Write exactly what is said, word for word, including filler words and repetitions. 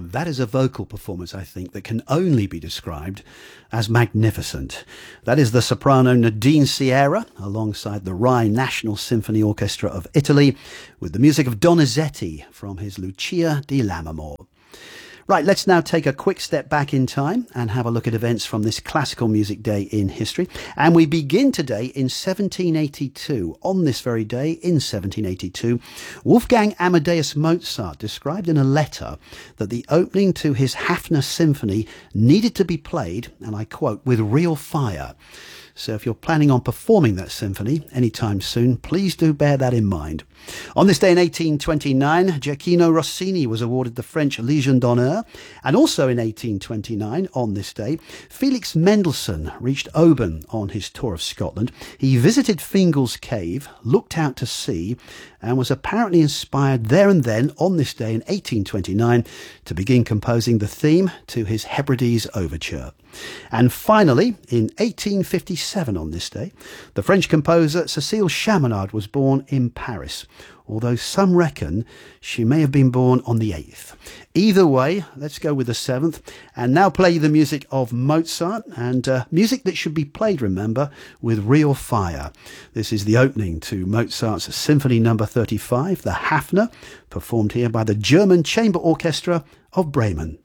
And that is a vocal performance, I think, that can only be described as magnificent. That is the soprano Nadine Sierra, alongside the Rai National Symphony Orchestra of Italy, with the music of Donizetti from his Lucia di Lammermoor. Right, let's now take a quick step back in time and have a look at events from this classical music day in history. And we begin today in seventeen eighty-two. On this very day, in seventeen eighty-two, Wolfgang Amadeus Mozart described in a letter that the opening to his Hafner Symphony needed to be played, and I quote, with real fire. So if you're planning on performing that symphony anytime soon, please do bear that in mind. On this day in eighteen twenty-nine, Gioacchino Rossini was awarded the French Legion d'Honneur. And also in eighteen twenty-nine, on this day, Felix Mendelssohn reached Oban on his tour of Scotland. He visited Fingal's Cave, looked out to sea, and was apparently inspired there and then, on this day in eighteen twenty-nine, to begin composing the theme to his Hebrides Overture. And finally, in eighteen fifty-seven on this day, the French composer Cécile Chaminade was born in Paris, although some reckon she may have been born on the eighth. Either way, let's go with the seventh, and now play you the music of Mozart, and uh, music that should be played, remember, with real fire. This is the opening to Mozart's Symphony number thirty-five, the Hafner, performed here by the German Chamber Orchestra of Bremen.